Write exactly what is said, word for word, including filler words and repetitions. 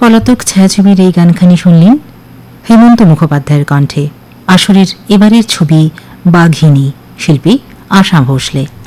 পলাতক ছায়াছবির এই গানখানি শুনলেন হেমন্ত মুখোপাধ্যায়ের কণ্ঠে। আসরের এবারের ছবি বাঘিনী, শিল্পী আশা ভোসলে।